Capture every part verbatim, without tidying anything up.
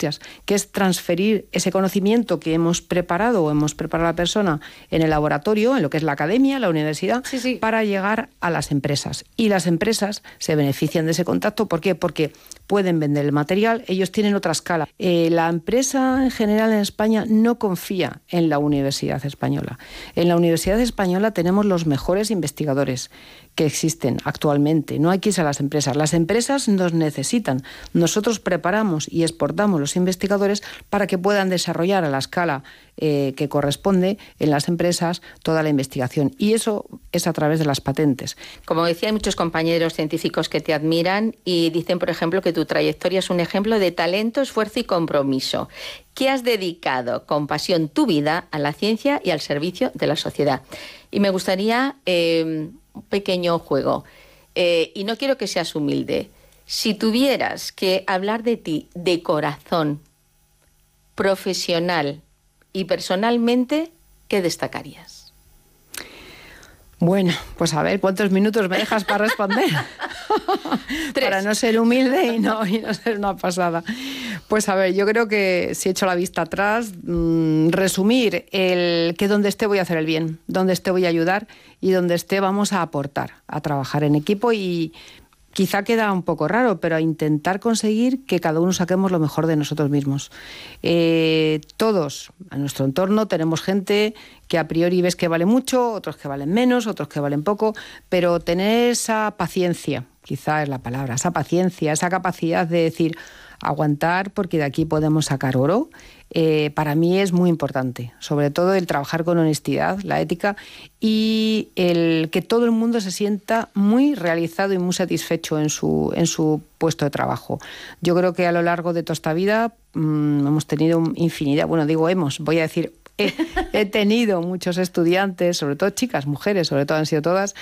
industrias, que es transferir ese conocimiento que hemos preparado o hemos preparado a la persona en el laboratorio, en lo que es la academia, la universidad, sí, sí. para llegar a las empresas. Y las empresas se benefician de ese contacto. ¿Por qué? Porque pueden vender el material, ellos tienen otra escala. Eh, la empresa en general en España no confía en la Universidad Española. En la Universidad Española tenemos los mejores investigadores que existen actualmente. No hay que irse a las empresas. Las empresas nos necesitan. Nosotros preparamos y exportamos los investigadores para que puedan desarrollar a la escala eh, que corresponde en las empresas toda la investigación. Y eso es a través de las patentes. Como decía, hay muchos compañeros científicos que te admiran y dicen, por ejemplo, que tu trayectoria es un ejemplo de talento, esfuerzo y compromiso, que has dedicado con pasión tu vida a la ciencia y al servicio de la sociedad. Y me gustaría eh, un pequeño juego. Eh, y no quiero que seas humilde. Si tuvieras que hablar de ti de corazón, profesional y personalmente, ¿qué destacarías? Bueno, pues a ver, ¿cuántos minutos me dejas para responder? Para no ser humilde y no, y no ser una pasada. Pues a ver, yo creo que si echo la vista atrás, mmm, resumir el que donde esté voy a hacer el bien, donde esté voy a ayudar y donde esté vamos a aportar, a trabajar en equipo y quizá queda un poco raro, pero a intentar conseguir que cada uno saquemos lo mejor de nosotros mismos. Eh, todos, a nuestro entorno, tenemos gente que a priori ves que vale mucho, otros que valen menos, otros que valen poco, pero tener esa paciencia, quizá es la palabra, esa paciencia, esa capacidad de decir, aguantar porque de aquí podemos sacar oro, eh, para mí es muy importante. Sobre todo el trabajar con honestidad, la ética y el que todo el mundo se sienta muy realizado y muy satisfecho en su, en su puesto de trabajo. Yo creo que a lo largo de toda esta vida mmm, hemos tenido infinidad, bueno, digo hemos, voy a decir He, he tenido muchos estudiantes, sobre todo chicas, mujeres, sobre todo han sido todas,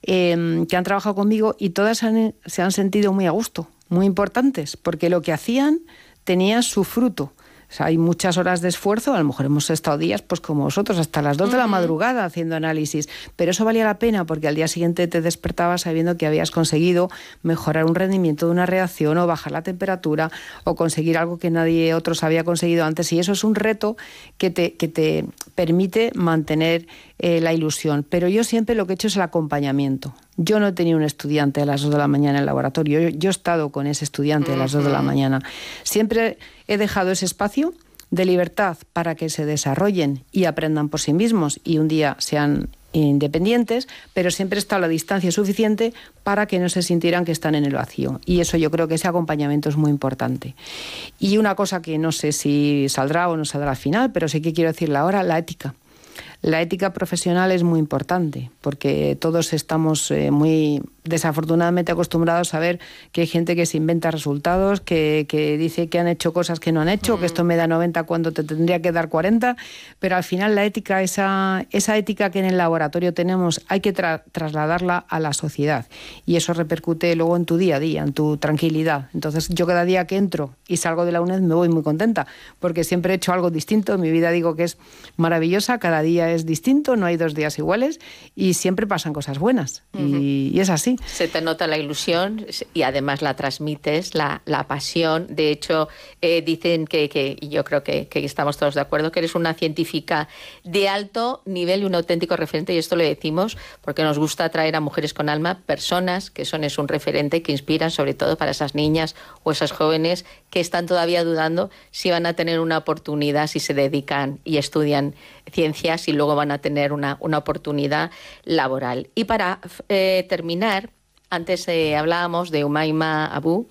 eh, que han trabajado conmigo y todas han, se han sentido muy a gusto, muy importantes, porque lo que hacían tenía su fruto. O sea, hay muchas horas de esfuerzo, a lo mejor hemos estado días, pues como vosotros, hasta las dos de la madrugada haciendo análisis, pero eso valía la pena porque al día siguiente te despertabas sabiendo que habías conseguido mejorar un rendimiento de una reacción o bajar la temperatura o conseguir algo que nadie otros había conseguido antes, y eso es un reto que te, que te permite mantener eh, la ilusión. Pero yo siempre lo que he hecho es el acompañamiento. Yo no he tenido un estudiante a las dos de la mañana en el laboratorio, yo, yo he estado con ese estudiante a las dos de la mañana. Siempre he dejado ese espacio de libertad para que se desarrollen y aprendan por sí mismos y un día sean independientes, pero siempre está la distancia suficiente para que no se sintieran que están en el vacío. Y eso yo creo que ese acompañamiento es muy importante. Y una cosa que no sé si saldrá o no saldrá al final, pero sí que quiero decirle ahora, la ética. La ética profesional es muy importante porque todos estamos eh, muy desafortunadamente acostumbrados a ver que hay gente que se inventa resultados, que, que dice que han hecho cosas que no han hecho, mm. que esto me da noventa cuando te tendría que dar cuarenta, pero al final la ética, esa, esa ética que en el laboratorio tenemos, hay que tra- trasladarla a la sociedad y eso repercute luego en tu día a día, en tu tranquilidad. Entonces yo cada día que entro y salgo de la UNED me voy muy contenta porque siempre he hecho algo distinto, mi vida digo que es maravillosa, cada día es distinto, no hay dos días iguales y siempre pasan cosas buenas uh-huh. y, y es así. Se te nota la ilusión y además la transmites, la, la pasión. De hecho, eh, dicen que, que, y yo creo que, que estamos todos de acuerdo, que eres una científica de alto nivel y un auténtico referente, y esto lo decimos porque nos gusta atraer a mujeres con alma, personas que son es un referente, que inspiran sobre todo para esas niñas o esas jóvenes que están todavía dudando si van a tener una oportunidad, si se dedican y estudian ciencias y luego van a tener una, una oportunidad laboral. Y para eh, terminar, antes eh, hablábamos de Umaima Abu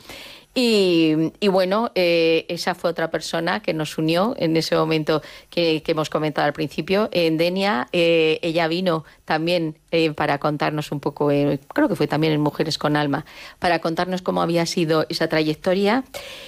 y, y bueno, eh, esa fue otra persona que nos unió en ese momento que, que hemos comentado al principio. En Denia, eh, ella vino también eh, para contarnos un poco, eh, creo que fue también en Mujeres con Alma, para contarnos cómo había sido esa trayectoria.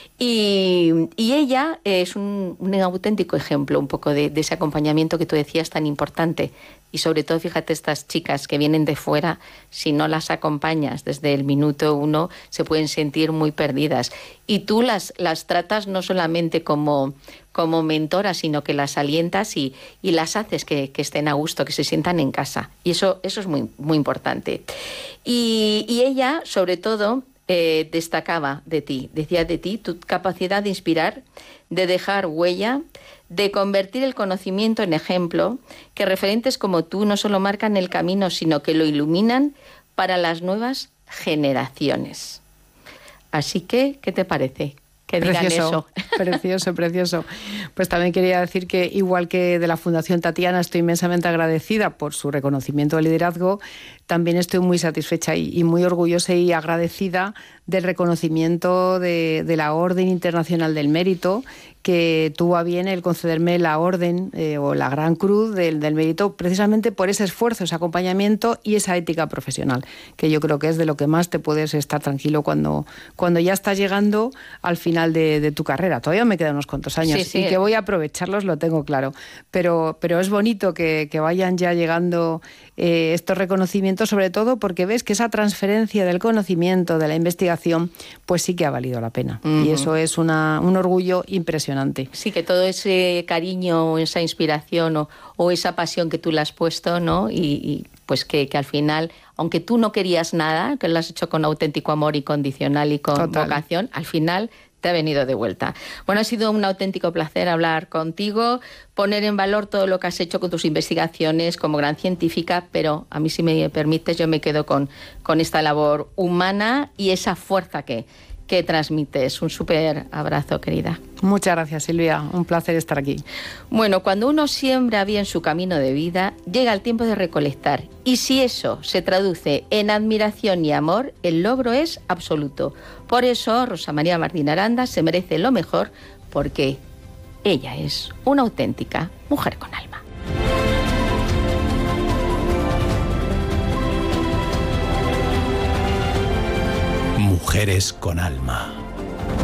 Y, y ella es un, un auténtico ejemplo un poco de, de ese acompañamiento que tú decías tan importante. Y sobre todo, fíjate, estas chicas que vienen de fuera, si no las acompañas desde el minuto uno, se pueden sentir muy perdidas. Y tú las, las tratas no solamente como, como mentoras, sino que las alientas y, y las haces que, que estén a gusto, que se sientan en casa. Y eso, eso es muy, muy importante. Y, y ella, sobre todo, eh, destacaba de ti, decía de ti, tu capacidad de inspirar, de dejar huella, de convertir el conocimiento en ejemplo, que referentes como tú no solo marcan el camino, sino que lo iluminan para las nuevas generaciones. Así que, ¿qué te parece? Que digan precioso, eso. Precioso, precioso. Pues también quería decir que, igual que de la Fundación Tatiana, estoy inmensamente agradecida por su reconocimiento de liderazgo. También estoy muy satisfecha y, y muy orgullosa y agradecida del reconocimiento de, de la Orden Internacional del Mérito, que tuvo a bien el concederme la orden eh, o la Gran Cruz del, del Mérito, precisamente por ese esfuerzo, ese acompañamiento y esa ética profesional, que yo creo que es de lo que más te puedes estar tranquilo cuando, cuando ya estás llegando al final de, de tu carrera. Todavía me quedan unos cuantos años, sí, sí. Y que voy a aprovecharlos, lo tengo claro. Pero, pero es bonito que, que vayan ya llegando eh, estos reconocimientos, sobre todo porque ves que esa transferencia del conocimiento, de la investigación, pues sí que ha valido la pena. Uh-huh. Y eso es una, un orgullo impresionante. Sí, que todo ese cariño, esa inspiración o, o esa pasión que tú le has puesto, ¿no? Y, y pues que, que al final, aunque tú no querías nada, que lo has hecho con auténtico amor incondicional y con Total. vocación, al final te ha venido de vuelta. Bueno, ha sido un auténtico placer hablar contigo, poner en valor todo lo que has hecho con tus investigaciones como gran científica, pero a mí, si me permites, yo me quedo con, con esta labor humana y esa fuerza que, que transmites. Un súper abrazo, querida. Muchas gracias, Silvia. Un placer estar aquí. Bueno, cuando uno siembra bien su camino de vida, llega el tiempo de recolectar. Y si eso se traduce en admiración y amor, el logro es absoluto. Por eso, Rosa María Martín Aranda se merece lo mejor, porque ella es una auténtica mujer con alma. Mujeres con alma.